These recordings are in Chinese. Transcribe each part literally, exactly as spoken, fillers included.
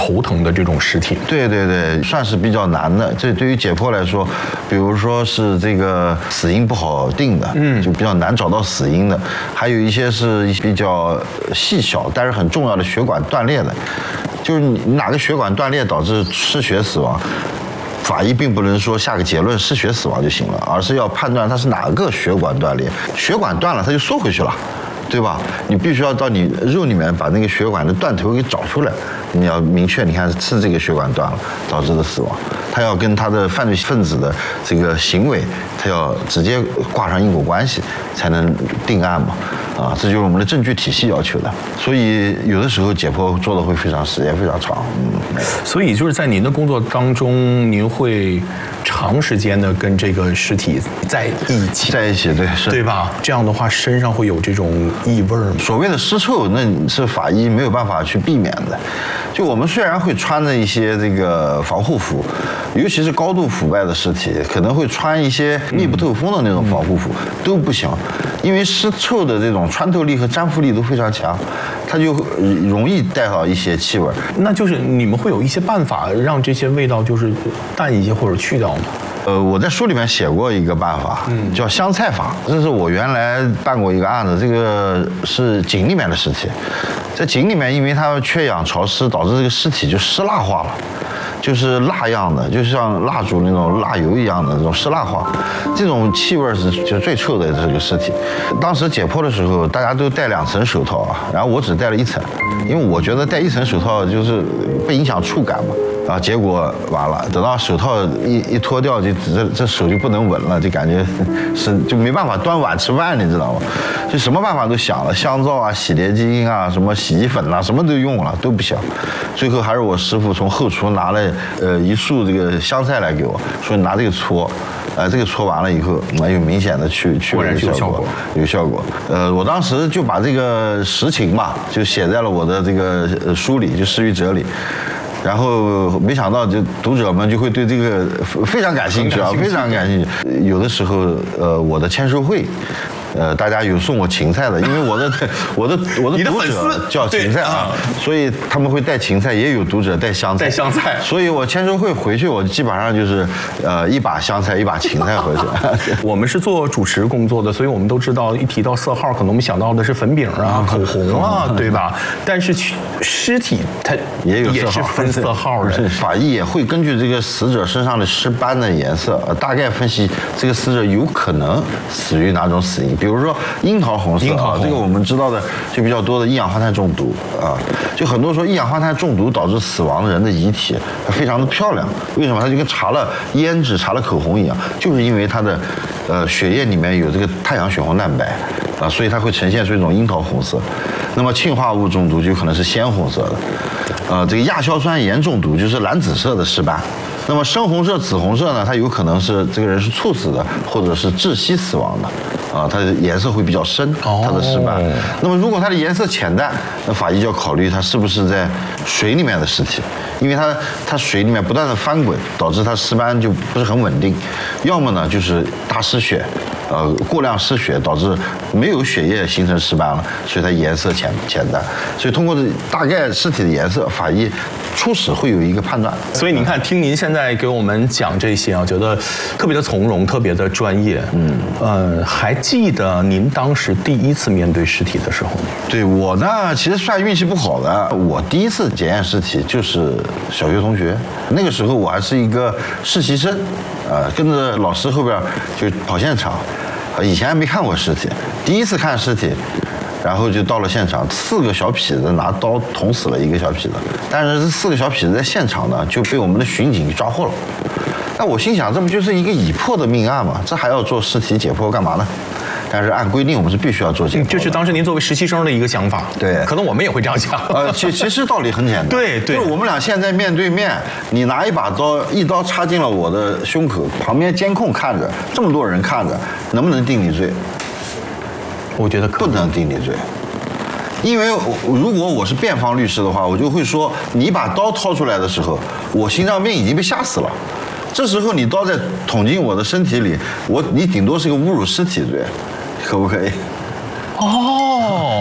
头疼的这种尸体。 对对对，算是比较难的。这对于解剖来说，比如说是这个死因不好定的，嗯，就比较难找到死因的。还有一些是比较细小但是很重要的血管断裂的，就是你哪个血管断裂导致失血死亡。法医并不能说下个结论失血死亡就行了，而是要判断它是哪个血管断裂，血管断了它就缩回去了，对吧？你必须要到你肉里面把那个血管的断头给找出来，你要明确，你看是这个血管断了导致的死亡，它要跟他的犯罪分子的这个行为，它要直接挂上因果关系，才能定案嘛。啊，这就是我们的证据体系要求的，所以有的时候解剖做的会非常时间非常长，嗯。 所以就是在您的工作当中，您会长时间的跟这个尸体在一起， 在一起，对，是， 对吧？这样的话，身上会有这种异味吗？ 所谓的尸臭，那是法医没有办法去避免的。就我们虽然会穿着一些这个防护服，尤其是高度腐败的尸体，可能会穿一些密不透风的那种防护服，嗯、都不行，因为尸臭的这种穿透力和粘附力都非常强，它就容易带到一些气味。 那就是你们会有一些办法让这些味道就是淡一些或者去掉吗？ 呃，我在书里面写过一个办法，嗯，叫香菜法。这是我原来办过一个案子，这个是井里面的尸体，在井里面，因为它缺氧潮湿，导致这个尸体就湿蜡化了。就是蜡样的，就像蜡烛那种蜡油一样的这种湿蜡化，这种气味是就最臭的这个尸体。当时解剖的时候，大家都戴两层手套啊，然后我只戴了一层，因为我觉得戴一层手套就是不影响触感嘛。啊，结果完了，等到手套一一脱掉，就这这手就不能闻了，就感觉是就没办法端碗吃饭，你知道吗？就什么办法都想了，香皂啊、洗洁精啊、什么洗衣粉啊，什么都用了，都不行。最后还是我师傅从后厨拿了呃一束这个香菜来给我，说你拿这个搓，呃，这个搓完了以后，那有明显的去去味的效果，有效果。呃，我当时就把这个实情嘛，就写在了我的这个书里，就《尸与者》里。然后没想到，就读者们就会对这个非常感兴趣啊，非常感兴趣。有的时候，呃，我的签售会，呃，大家有送我芹菜的，因为我的我的我的读者叫芹菜啊，所以他们会带芹菜，也有读者带香菜。 带香菜。 所以我签售会回去，我基本上就是呃一把香菜，一把芹菜回去。 我们是做主持工作的，所以我们都知道，一提到色号，可能我们想到的是粉饼啊、口红啊，对吧？但是尸体它也有也是分色号的。 法医也会根据这个死者身上的尸斑的颜色，大概分析这个死者有可能死于哪种死因。比如说樱桃红色，啊，这个我们知道的就比较多的一氧化碳中毒啊，就很多说一氧化碳中毒导致死亡的人的遗体非常的漂亮，为什么？它就跟搽了胭脂、搽了口红一样，就是因为它的呃血液里面有这个太阳血红蛋白啊，所以它会呈现出一种樱桃红色。那么氰化物中毒就可能是鲜红色的，呃，这个亚硝酸盐中毒就是蓝紫色的尸斑。那么深红色、紫红色呢，它有可能是这个人是猝死的，或者是窒息死亡的，啊，它的颜色会比较深，它的尸斑。那么如果它的颜色浅淡，那法医就要考虑它是不是在水里面的尸体，因为它它水里面不断的翻滚，导致它尸斑就不是很稳定。要么呢就是大失血，呃，过量失血导致没有血液形成尸斑了，所以它颜色浅浅淡。所以通过大概尸体的颜色，法医初始会有一个判断。 所以您看，听您现在给我们讲这些啊，觉得特别的从容，特别的专业。嗯，呃，还记得您当时第一次面对尸体的时候吗？ 对我呢，其实算运气不好的。我第一次检验尸体就是小学同学，那个时候我还是一个实习生，呃，跟着老师后边就跑现场，以前还没看过尸体，第一次看尸体。然后就到了现场，四个小痞子拿刀捅死了一个小痞子，但是这四个小痞子在现场呢就被我们的巡警抓获了。那我心想，这不就是一个已破的命案吗？这还要做尸体解剖干嘛呢？但是按规定，我们是必须要做解剖的。 这是当时您作为实习生的一个想法。 对， 可能我们也会这样想。 呃，其其实道理很简单。 对对， 就是我们俩现在面对面，你拿一把刀，一刀插进了我的胸口，旁边监控看着，这么多人看着，能不能定你罪？ 我觉得不能定你罪，因为如果我是辩方律师的话，我就会说，你把刀掏出来的时候，我心脏病已经被吓死了，这时候你刀在捅进我的身体里，我你顶多是个侮辱尸体罪，可不可以？ 哦，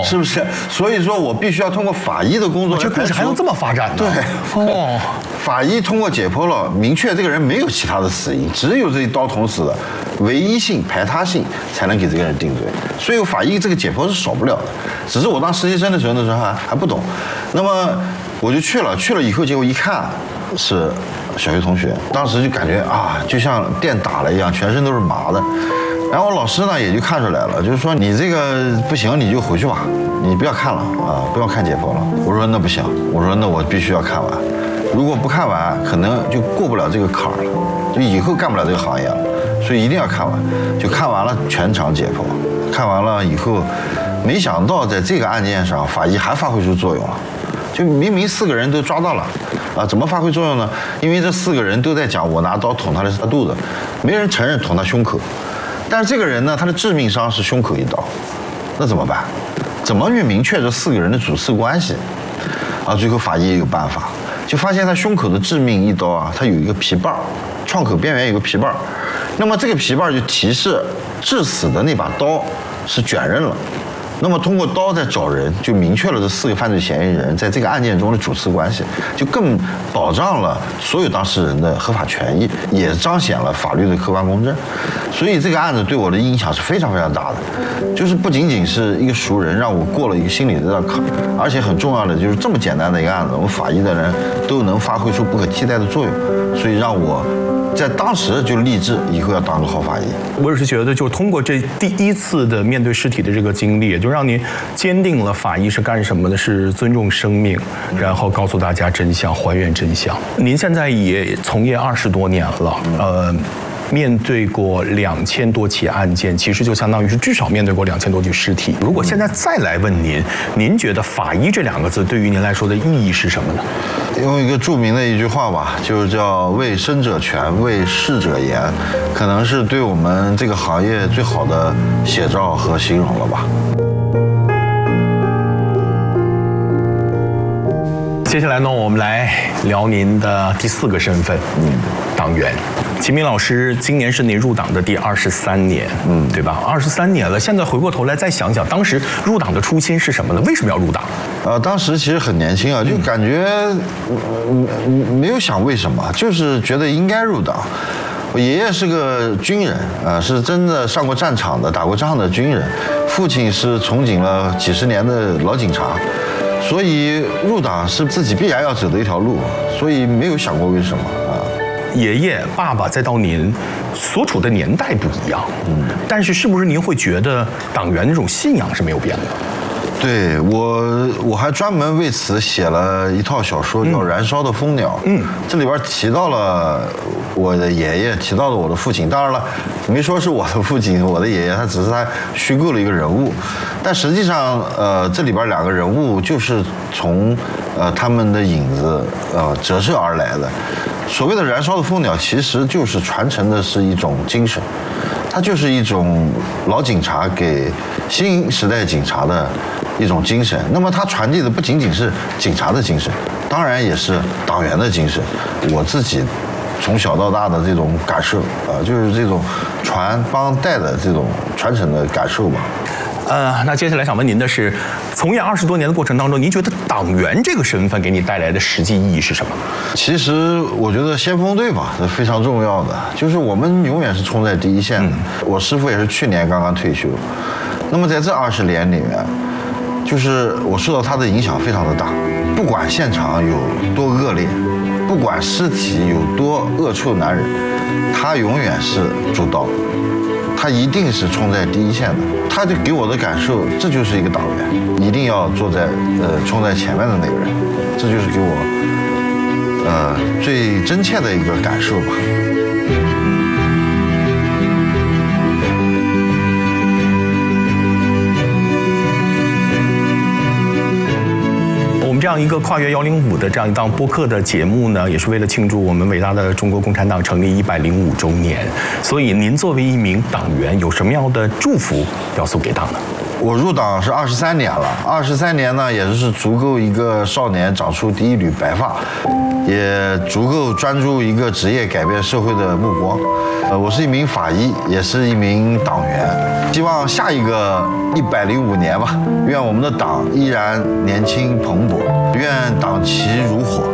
是不是？所以说我必须要通过法医的工作。 这故事还能这么发展呢？ 对， 哦， 法医通过解剖了，明确这个人没有其他的死因，只有这一刀捅死的，唯一性、排他性才能给这个人定罪。所以法医这个解剖是少不了的。只是我当实习生的时候，那时候还还不懂，那么我就去了，去了以后，结果一看是小学同学，当时就感觉啊，就像电打了一样，全身都是麻的。然后老师呢也就看出来了，就是说你这个不行，你就回去吧，你不要看了啊，不要看解剖了。我说那不行，我说那我必须要看完，如果不看完，可能就过不了这个坎儿了，就以后干不了这个行业了，所以一定要看完。就看完了全场解剖，看完了以后，没想到在这个案件上，法医还发挥出作用了。就明明四个人都抓到了，啊，怎么发挥作用呢？因为这四个人都在讲我拿刀捅他的是他肚子，没人承认捅他胸口。但是这个人呢，他的致命伤是胸口一刀，那怎么办？怎么去明确这四个人的主次关系？啊，最后法医也有办法，就发现他胸口的致命一刀啊，它有一个皮瓣，创口边缘有个皮瓣，那么这个皮瓣就提示致死的那把刀是卷刃了。那么通过刀在找人，就明确了这四个犯罪嫌疑人在这个案件中的主次关系，就更保障了所有当事人的合法权益，也彰显了法律的客观公正。所以这个案子对我的影响是非常非常大的，就是不仅仅是一个熟人让我过了一个心理的这道坎，而且很重要的就是这么简单的一个案子，我们法医的人都能发挥出不可替代的作用，所以让我在当时就立志以后要当个好法医。 我也是觉得，就通过这第一次的面对尸体的这个经历，就让您坚定了法医是干什么的，是尊重生命，然后告诉大家真相，还原真相。您现在也从业二十多年了，呃。面对过两千多起案件，其实就相当于是至少面对过两千多具尸体。如果现在再来问您，您觉得法医这两个字对于您来说的意义是什么呢？ 用一个著名的一句话吧，就是叫“为生者权，为逝者言”，可能是对我们这个行业最好的写照和形容了吧。 接下来呢，我们来聊您的第四个身份，嗯，党员。秦明老师，今年是您入党的第二十三年，嗯，对吧？二十三年了，现在回过头来再想想，当时入党的初心是什么呢？为什么要入党？ 呃，当时其实很年轻啊，就感觉嗯没有想为什么，就是觉得应该入党。我爷爷是个军人，啊、呃，是真的上过战场的、打过仗的军人。父亲是从警了几十年的老警察。所以入党是自己必然要走的一条路，所以没有想过为什么啊。 爷爷、爸爸再到您，所处的年代不一样，嗯，但是是不是您会觉得党员那种信仰是没有变的？ 对我，我还专门为此写了一套小说，叫《燃烧的蜂鸟》。嗯，这里边提到了我的爷爷，提到了我的父亲。当然了，没说是我的父亲，我的爷爷，他只是他虚构了一个人物。但实际上，呃，这里边两个人物就是从呃他们的影子呃折射而来的。所谓的燃烧的蜂鸟，其实就是传承的是一种精神，它就是一种老警察给新时代警察的一种精神。那么它传递的不仅仅是警察的精神，当然也是党员的精神。我自己从小到大的这种感受，呃，就是这种传帮带的这种传承的感受吧。 呃，那接下来想问您的是，从业二十多年的过程当中，您觉得党员这个身份给你带来的实际意义是什么？ 其实我觉得先锋队吧是非常重要的，就是我们永远是冲在第一线的。嗯、我师父也是去年刚刚退休，那么在这二十年里面，就是我受到他的影响非常的大，不管现场有多恶劣，不管尸体有多恶臭难忍，他永远是主刀。他一定是冲在第一线的，他就给我的感受，这就是一个党员，一定要坐在呃冲在前面的那个人，这就是给我呃最真切的一个感受吧。 这样一个跨越幺零五的这样一档播客的节目呢，也是为了庆祝我们伟大的中国共产党成立一百零五周年。所以，您作为一名党员，有什么样的祝福要送给党呢？ 我入党是二十三年了，二十三年呢，也就是足够一个少年长出第一缕白发，也足够专注一个职业改变社会的目光。呃，我是一名法医，也是一名党员，希望下一个一百零五年吧，愿我们的党依然年轻蓬勃，愿党旗如火。